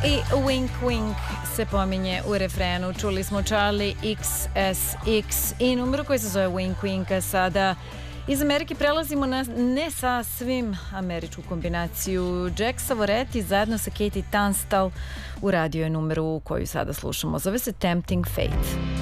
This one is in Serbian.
I Wink Wink se pominje u refrenu. Čuli smo Charlie XSX i numeru koji se zove Wink Wink. Sada iz Amerike prelazimo na ne sasvim američku kombinaciju. Jack Savoretti zajedno sa Katie Tunstall uradio je numeru koju sada slušamo. Zove se Tempting Fate.